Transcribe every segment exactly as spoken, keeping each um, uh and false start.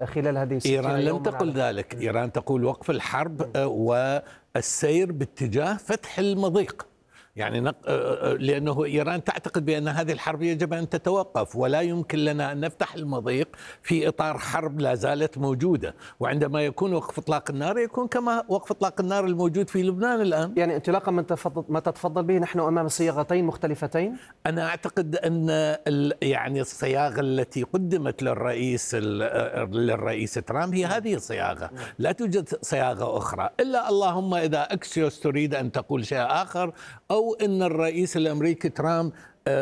خلال هذه الستين إيران يوما لم تقل ذلك. إيران تقول وقف الحرب والسير باتجاه فتح المضيق. يعني نق... لأنه إيران تعتقد بأن هذه الحرب يجب أن تتوقف، ولا يمكن لنا أن نفتح المضيق في إطار حرب لا زالت موجودة. وعندما يكون وقف إطلاق النار يكون كما وقف إطلاق النار الموجود في لبنان الآن. يعني انطلاقا من تفضل ما تتفضل به، نحن أمام صياغتين مختلفتين. أنا أعتقد أن ال... يعني الصياغة التي قدمت للرئيس ال... للرئيس ترامب هي هذه الصياغة، لا توجد صياغة أخرى، إلا اللهم إذا أكسيوس تريد أن تقول شيء آخر، أو أو أن الرئيس الأمريكي ترامب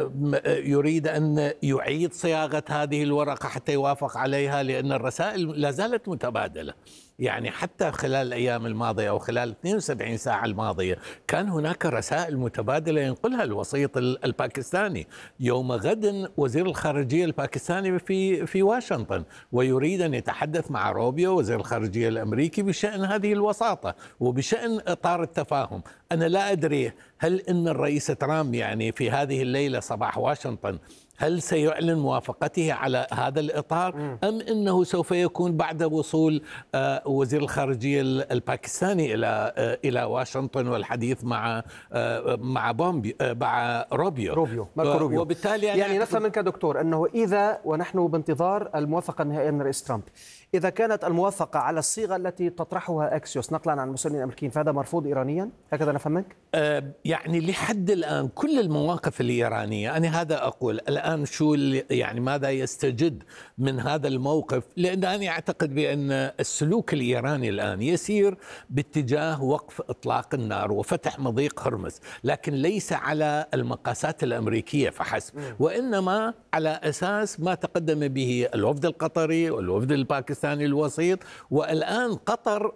يريد أن يعيد صياغة هذه الورقة حتى يوافق عليها، لأن الرسائل لا زالت متبادلة. يعني حتى خلال الأيام الماضية أو خلال اثنتين وسبعين ساعة الماضية كان هناك رسائل متبادلة ينقلها الوسيط الباكستاني. يوم غد وزير الخارجية الباكستاني في في واشنطن، ويريد أن يتحدث مع روبيو وزير الخارجية الأمريكي بشأن هذه الوساطة وبشأن إطار التفاهم. أنا لا أدري هل إن الرئيس ترامب يعني في هذه الليلة صباح واشنطن هل سيعلن موافقته على هذا الإطار، أم أنه سوف يكون بعد وصول وزير الخارجية الباكستاني إلى إلى واشنطن والحديث مع مع بومبي مع روبيو روبيو ماركو روبيو. وبالتالي يعني, يعني نفهم منك دكتور أنه إذا، ونحن بانتظار الموافقة النهائية من رئيس ترامب، إذا كانت الموافقة على الصيغة التي تطرحها أكسيوس نقلا عن المسؤولين الأمريكيين فهذا مرفوض إيرانيا، هكذا نفهم منك؟ أه يعني لحد الآن كل المواقف الإيرانية، أنا هذا أقول الآن شو يعني ماذا يستجد من هذا الموقف، لأن أنا أعتقد بأن السلوك الإيراني الآن يسير باتجاه وقف إطلاق النار وفتح مضيق هرمز، لكن ليس على المقاسات الأمريكية فحسب، وإنما على أساس ما تقدم به الوفد القطري والوفد الباكستاني الوسيط، والآن قطر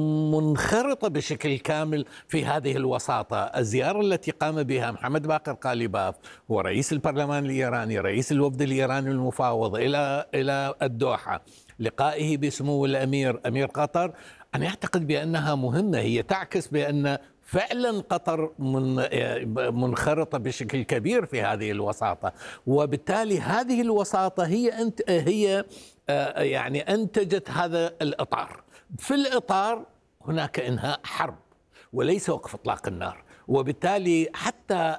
منخرطة بشكل كامل في هذه الوساطة. الزيارة التي قام بها محمد باقر قاليباف هو رئيس البرلمان الإيراني رئيس الوفد الإيراني المفاوض إلى إلى الدوحة، لقائه بسمو الأمير أمير قطر، أنا أعتقد بأنها مهمة، هي تعكس بأن فعلا قطر من منخرطة بشكل كبير في هذه الوساطة، وبالتالي هذه الوساطة هي أنت هي يعني أنتجت هذا الإطار. في الإطار هناك إنهاء حرب وليس وقف إطلاق النار، وبالتالي حتى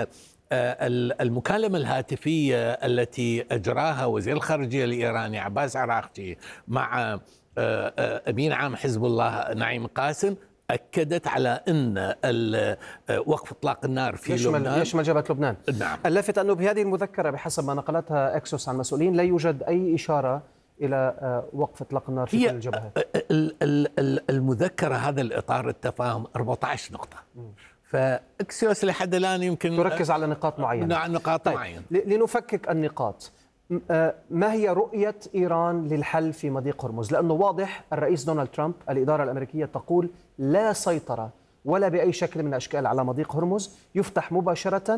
المكالمة الهاتفية التي أجراها وزير الخارجية الإيراني عباس عراقجي مع أمين عام حزب الله نعيم قاسم أكدت على أن وقف إطلاق النار في يشمل لبنان يشمل جبهة لبنان. نعم. اللافت أنه بهذه المذكرة بحسب ما نقلتها أكسيوس عن مسؤولين لا يوجد أي إشارة إلى وقف إطلاق النار في كل الجبهات. المذكرة هذا الإطار التفاهم أربعة عشر نقطة، فأكسيوس لحد الآن يمكن تركز على نقاط معينة. نعم نقاط طيب. معينة. لنفكك النقاط، ما هي رؤية إيران للحل في مضيق هرمز؟ لأنه واضح الرئيس دونالد ترامب الإدارة الأمريكية تقول لا سيطرة ولا بأي شكل من الأشكال على مضيق هرمز، يفتح مباشرة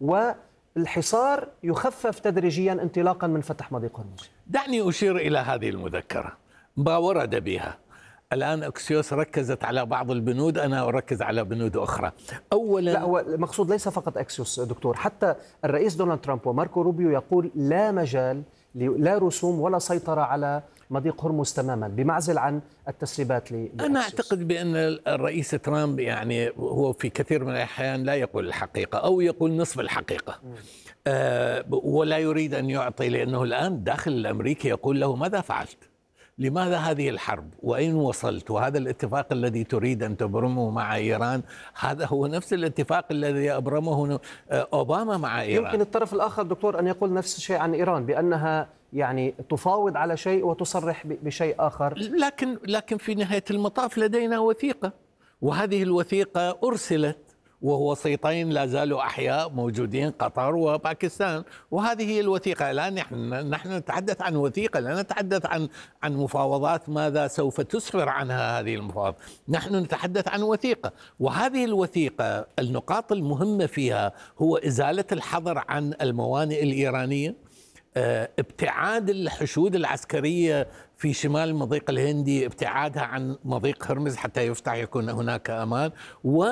والحصار يخفف تدريجيا انطلاقا من فتح مضيق هرمز. دعني أشير إلى هذه المذكرة ما ورد بها. الآن أكسيوس ركزت على بعض البنود، أنا أركز على بنود أخرى. أولا لا، هو المقصود ليس فقط أكسيوس دكتور، حتى الرئيس دونالد ترامب وماركو روبيو يقول لا مجال لا رسوم ولا سيطرة على مضيق هرمز تماما، بمعزل عن التسريبات لأكسيوس. أنا أعتقد بأن الرئيس ترامب يعني هو في كثير من الأحيان لا يقول الحقيقة أو يقول نصف الحقيقة. آه ولا يريد أن يعطي، لأنه الآن داخل الأمريكي يقول له ماذا فعلت؟ لماذا هذه الحرب؟ وأين وصلت؟ وهذا الاتفاق الذي تريد أن تبرمه مع إيران هذا هو نفس الاتفاق الذي أبرمه أوباما مع إيران. يمكن الطرف الآخر دكتور أن يقول نفس الشيء عن إيران، بأنها يعني تفاوض على شيء وتصرح بشيء آخر. لكن لكن في نهاية المطاف لدينا وثيقة، وهذه الوثيقة أرسلت وهو وسيطين لا زالوا أحياء موجودين، قطر وباكستان، وهذه هي الوثيقة. الآن نحن نحن نتحدث عن وثيقة، لا نتحدث عن عن مفاوضات ماذا سوف تسفر عنها هذه المفاوضات، نحن نتحدث عن وثيقة. وهذه الوثيقة النقاط المهمة فيها هو إزالة الحظر عن الموانئ الإيرانية، ابتعاد الحشود العسكرية في شمال المضيق الهندي، ابتعادها عن مضيق هرمز حتى يفتح يكون هناك أمان، و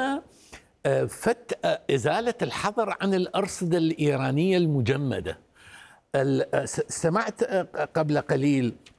فت إزالة الحظر عن الأرصدة الإيرانية المجمدة. سمعت قبل قليل